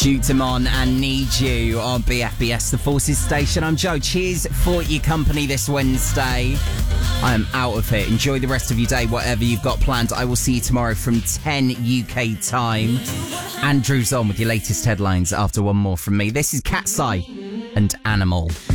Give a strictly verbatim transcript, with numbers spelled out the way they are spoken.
Jutamon and Need You on B F B S, the Forces Station. I'm Joe. Cheers for your company this Wednesday. I am out of here. Enjoy the rest of your day, whatever you've got planned. I will see you tomorrow from ten U K time. Andrew's on with your latest headlines after one more from me. This is Cat's Eye and Animal.